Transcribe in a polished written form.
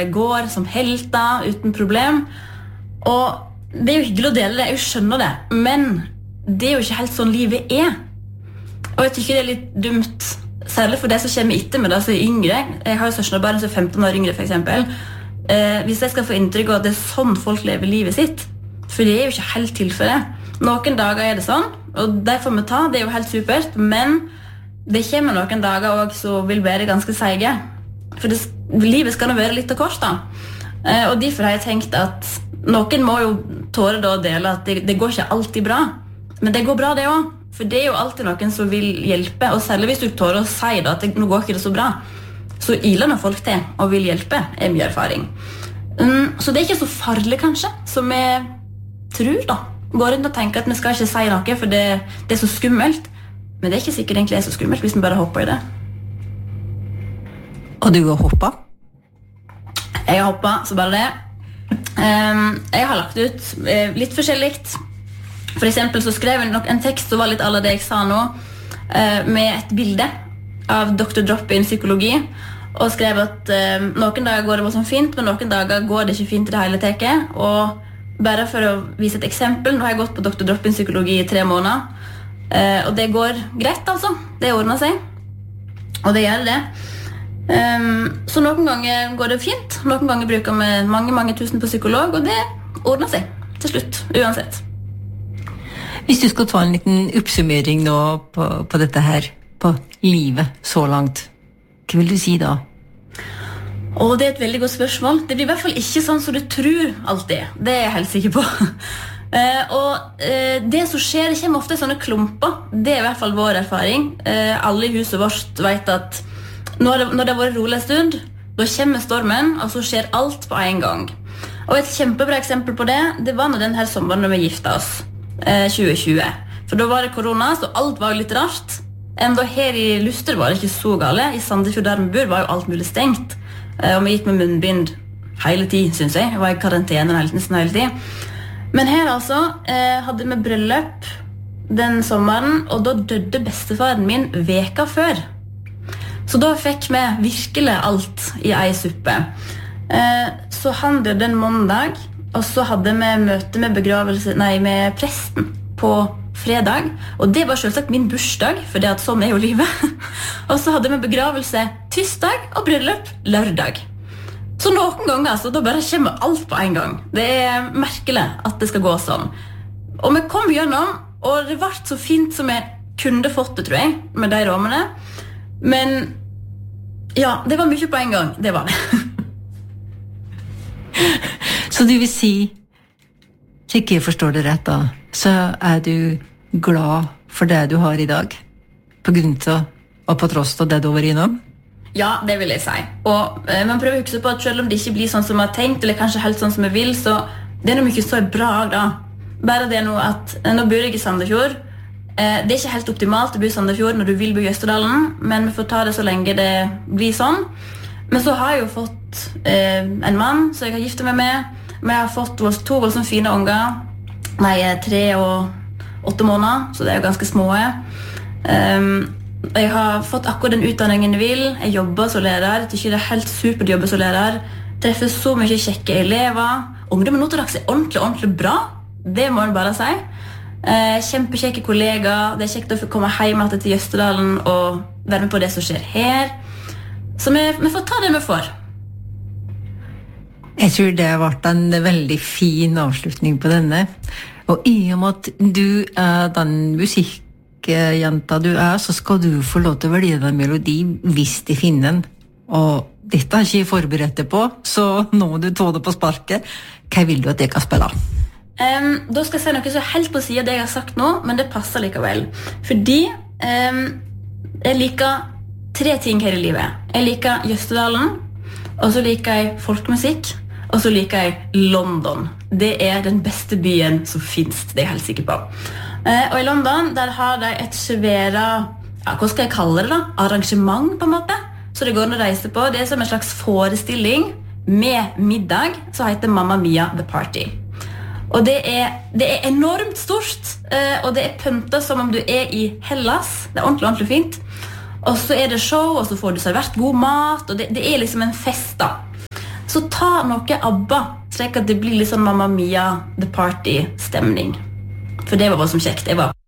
går som helter uten problem. Og det jo hyggelig å dele det, jeg skjønner det, men det jo ikke helt sånn livet er. Og jeg tykker det litt dumt, særlig for det som kommer etter med det som yngre. Jeg har jo søskenbarn som 15 år yngre, for eksempel. Hvis jeg skal få inntrykk av at det sånn folk lever livet sitt, for det jo ikke helt tilfellet. Noen dager det sånn, og det får vi ta, det jo helt supert, men det kommer noen dager også som vil være ganske seige. For livet skal nå være litt av kors da. Og derfor har jeg tenkt at noen må jo tåre da å dele at det går ikke alltid bra. Men det går bra det også. For det jo alltid noen som vil hjelpe. Og særlig hvis du tårer å si da, at nå går ikke det så bra, så iler når folk til og vil hjelpe, mye erfaring. Så det ikke så farlig kanskje, som jeg tror da. Går rundt og tenker at vi skal ikke si noe, for det så skummelt. Men det ikke sikkert egentlig så skummelt hvis vi bare hopper i det. Og du har hoppet? Jeg har hoppet, så bare det. Jeg har lagt ut litt forskjelligt. For eksempel så skrev jeg nok en tekst som var litt alle det jeg sa nå, med et bilde av Dr. Drop-in psykologi, og skrev at noen dager går det bare sånn fint, men noen dager går det ikke fint i det hele teket. Og bare for å vise et eksempel, nå har jeg gått på Dr. Drop-in psykologi i 3 måneder, og det går greit altså, det ordner seg, og det gjør det. Så noen ganger går det fint, noen ganger bruker vi mange tusen på psykolog, og det ordner seg til slutt, uansett. Hvis du skal ta en liten oppsummering nå på dette her, på livet så langt, hva vil du si da? Det et veldig godt spørsmål. Det blir i hvert fall ikke sånn som du tror alltid. Det jeg helt sikker på. Det som skjer, det kommer ofte i sånne klumper. Det i hvert fall vår erfaring. Alle i huset vårt vet at når det har vært rolig en stund, da kommer stormen, og så skjer alt på en gang. Og et kjempebra eksempel på det var når denne sommeren når vi giftet oss, 2020. For da var det korona, så alt var jo litt rart. Enda her i Luster var det ikke så gale. I Sandefjord der vi bor var jo alt mulig stengt. Og vi gikk med munnbind hele tiden, synes jeg. Jeg var i karantene nesten hele tiden. Men her altså hadde vi bryllup den sommeren, og da døde bestefaren min veka før. Så da fikk vi virkelig alt i en suppe. Så han døde en mandag, og så hadde vi møte med presten på fredag, og det var selvsagt min bursdag, for det at sånn jo livet. Og så hadde vi begravelse tirsdag og bryllup lørdag. Så noen ganger altså, da bare kommer alt på en gang. Det merkelig at det skal gå sånn. Og vi kom gjennom, og det ble så fint som jeg kunne fått det, tror jeg, med de rammene. Men ja, det var mye på en gang, det var det. Så du vil si, slik jeg forstår det rett da, så du glad for det du har i dag, på grunn av og på tross av det du var innom? Ja, det vil jeg si. Og man prøver å huske på at selv om det ikke blir sånn som man har tenkt, eller kanskje helt sånn som jeg vil, så det noe mye så bra da. Bare det nå at, nå bor jeg i Sandefjord, det ikke helt optimalt å bo i Sandefjord når du vil bo i Østerdalen, men vi får ta det så lenge det blir sånn. Men så har jeg jo fått en mann som jeg har giftet meg med. Vi har fått 2 voldsomt fine unger. Nei, 3 og 8 måneder, så det jo ganske små. Jeg har fått akkurat den utdanningen jeg vil. Jeg jobber som lærer. Jeg tykker det helt supert å jobbe som lærer. Treffer så mye kjekke elever. Ungdommen nå til dags ordentlig bra. Det må jeg bare si. Kjempekjekke kollegaer. Det kjekt å få komme hjem til Jøsterdalen og være med på det som skjer her. Så vi får ta det vi får. Jeg tror det har vært en veldig fin avslutning på denne. Og i og med at du den musikkjenta du så skal du få lov til å velge en melodi hvis de finner den. Og dette har ikke jeg forberedt deg på, så nå må du ta det på sparket. Hva vil du at jeg kan spille? Da skal jeg si noe så helt på siden av det jeg har sagt nå, men det passer likevel. Fordi jeg liker 3 ting her i livet. Jeg liker Jøsterdalen, og så liker jeg folkemusikk, og så liker jeg London. Det den beste byen som finnes, det jeg helt sikker på. Og i London, der har de et svære, hva skal jeg kalle det da? Arrangement på en måte. Så det går an å reise på. Det som en slags forestilling med middag, så heter Mamma Mia The Party. Og det enormt stort, og det pyntet som om du i Hellas. Det ordentlig fint. Og så det show, og så får du servert god mat, og det liksom en fest da. Så ta noe ABBA, slik at det blir litt sånn Mamma Mia, The Party-stemning. For det var bare som kjekt. Jeg var